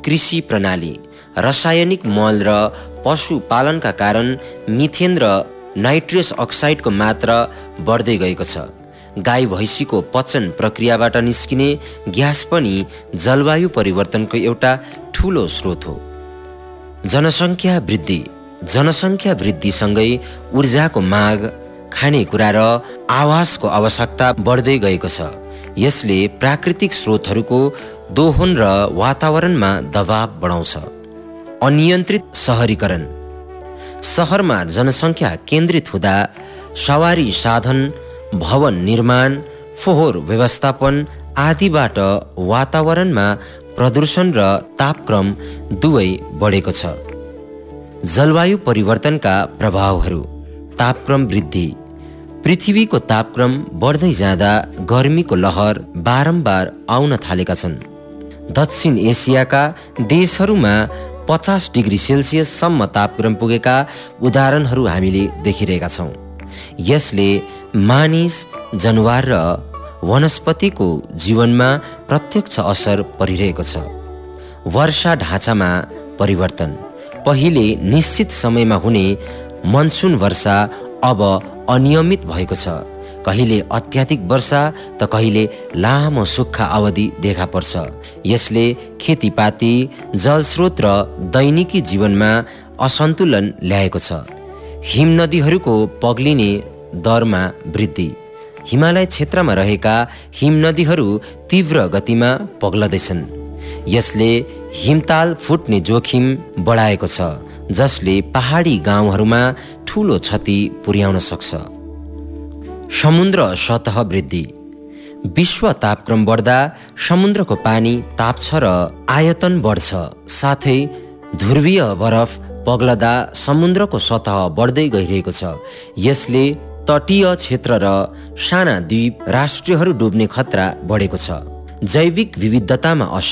कृषि प्रणाली, रासायनिक मल र पशुपालनका कारण मिथेन र नाइट्रस अक्साइडको मात्रा बढ्दै गएको छ। गाई भैँसीको पचन प्रक्रियाबाट निस्किने ग्यास पनि जलवायु परिवर्तनको एउटा ठूलो स्रोत हो। जनसङ्ख्या वृद्धिसँगै ऊर्जाको माग, खानेकुरा र आवासको आवश्यकता बढ्दै गएको छ। यसले प्राकृतिक स्रोतहरूको दोहन र वातावरणमा दबाव बढाउँछ। अनियन्त्रित शहरीकरण, सहरमा जनसङ्ख्या केन्द्रित हुँदा सवारी साधन, भवन निर्माण, फोहोर व्यवस्थापन आदिबाट वातावरणमा प्रदूषण र तापक्रम दुवै बढेको छ। जलवायु परिवर्तनका प्रभावहरू, तापक्रम वृद्धि, पृथ्वीको तापक्रम बढ्दै जाँदा गर्मीको लहर बारम्बार आउन थालेका छन्। दक्षिण एसियाका देशहरूमा 50 डिग्री सेल्सियससम्म तापक्रम पुगेका उदाहरणहरू हामीले देखिरहेका छौँ। यसले मानिस, जनावर र वनस्पतिको जीवनमा प्रत्यक्ष असर परिरहेको छ। वर्षा ढाँचामा परिवर्तन, पहिले निश्चित समयमा हुने मनसुन वर्षा अब अनियमित भएको छ। कहिले अत्याधिक वर्षा त कहिले लामो सुक्खा अवधि देखा पर्छ। यसले खेतीपाती, जलस्रोत र दैनिकी जीवनमा असन्तुलन ल्याएको छ। हिमनदीहरूको पग्लिने दरमा वृद्धि, हिमालय क्षेत्रमा रहेका हिमनदीहरू तीव्र गतिमा पग्लदैछन्। यसले हिमताल फुट्ने जोखिम बढाएको छ, जसले पहाडी गाउँहरूमा ठूलो क्षति पुर्याउन सक्छ। समुद्र सतह वृद्धि, विश्व तापक्रम बढ्दा समुद्रको पानी ताप्छ र आयतन बढ्छ। साथै ध्रुवीय बरफ पग्लदा समुद्रको सतह बढ्दै गइरहेको छ। यसले तटीय क्षेत्र र साना द्वीप राष्ट्रहरू डुब्ने खतरा बढेको छ। जैविक विविधतामा